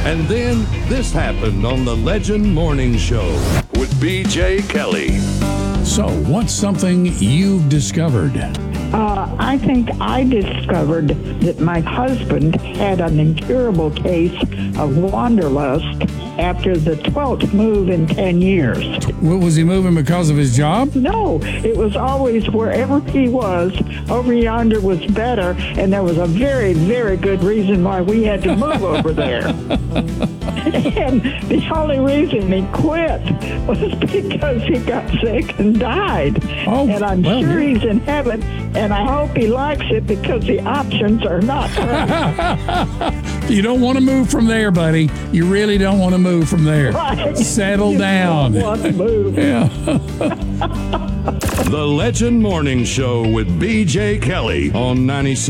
And then this happened on the Legend Morning Show with BJ Kelly. So, what's something you've discovered? I think I discovered that my husband had an incurable case of wanderlust after the 12th move in 10 years. Was he moving because of his job? No, it was always wherever he was, over yonder was better, and there was a very, very good reason why we had to move over there. And the only reason he quit was because he got sick and died. Oh, and I'm well, sure he's in heaven, and I hope he likes it because the options are not great. You don't want to move from there, buddy. You really don't want to move from there. Right. Settle You down. don't want to move. Yeah. The Legend Morning Show with BJ Kelly on 96.